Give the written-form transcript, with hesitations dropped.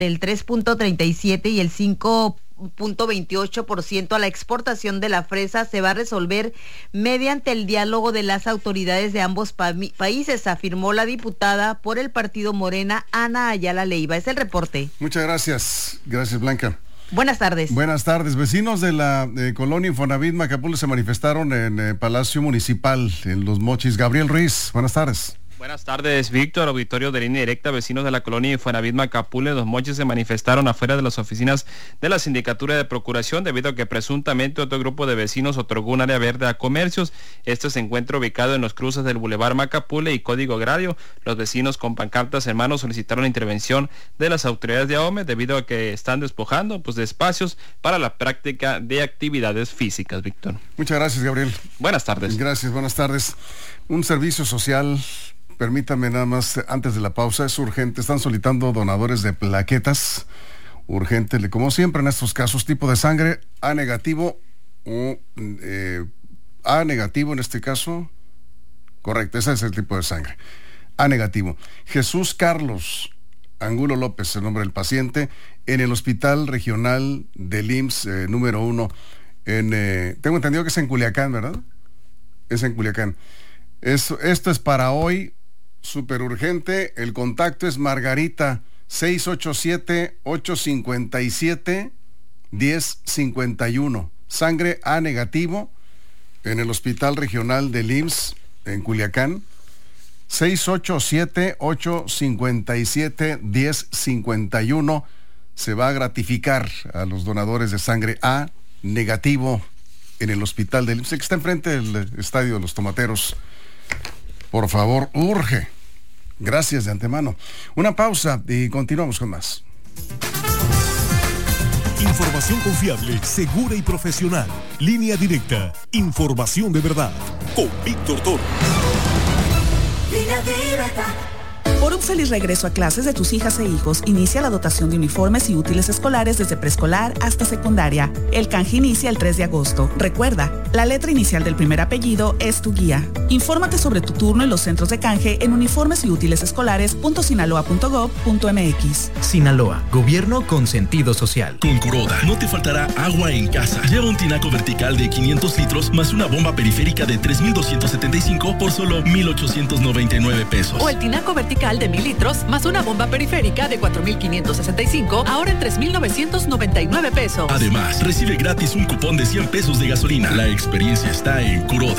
el 3.37 y el 5.28% a la exportación de la fresa se va a resolver mediante el diálogo de las autoridades de ambos países, afirmó la diputada por el partido Morena, Ana Ayala Leiva. Es el reporte. Muchas gracias. Gracias, Blanca. Buenas tardes. Buenas tardes. Vecinos de la colonia Infonavit Macapule se manifestaron en Palacio Municipal, en Los Mochis. Gabriel Ruiz, buenas tardes. Buenas tardes, Víctor. Auditorio de Línea Directa. Vecinos de la colonia Infonavit Macapule, Los Mochis, se manifestaron afuera de las oficinas de la Sindicatura de Procuración debido a que presuntamente otro grupo de vecinos otorgó un área verde a comercios. Este se encuentra ubicado en los cruces del Boulevard Macapule y Código Agrario. Los vecinos con pancartas en mano solicitaron la intervención de las autoridades de AOME debido a que están despojando de espacios para la práctica de actividades físicas, Víctor. Muchas gracias, Gabriel. Buenas tardes. Gracias, buenas tardes. Un servicio social. Permítame nada más, antes de la pausa, es urgente. Están solicitando donadores de plaquetas. Urgente, como siempre en estos casos, tipo de sangre A negativo o A negativo en este caso. Correcto, ese es el tipo de sangre. A negativo. Jesús Carlos Angulo López, el nombre del paciente, en el Hospital Regional del IMSS número 1. Tengo entendido que es en Culiacán, ¿verdad? Es en Culiacán. Esto es para hoy. Súper urgente. El contacto es Margarita, 687-857-1051. Sangre A negativo en el Hospital Regional del IMSS en Culiacán. 687-857-1051. Se va a gratificar a los donadores de sangre A negativo en el Hospital del IMSS, que está enfrente del Estadio de los Tomateros. Por favor, urge. Gracias de antemano. Una pausa y continuamos con más. Información confiable, segura y profesional. Línea Directa. Información de verdad. Con Víctor Toro. Línea Directa. Por un feliz regreso a clases de tus hijas e hijos, inicia la dotación de uniformes y útiles escolares desde preescolar hasta secundaria. El canje inicia el 3 de agosto. Recuerda, la letra inicial del primer apellido es tu guía. Infórmate sobre tu turno en los centros de canje en uniformes y útiles escolares.sinaloa.gov.mx. Sinaloa, gobierno con sentido social. Con Kuroda, no te faltará agua en casa. Lleva un tinaco vertical de 500 litros más una bomba periférica de 3,275 por solo 1,899 pesos. O el tinaco vertical de 1,000 litros más una bomba periférica de 4,565, ahora en 3,999 pesos. Además, recibe gratis un cupón de 100 pesos de gasolina. La experiencia está en Kuroda.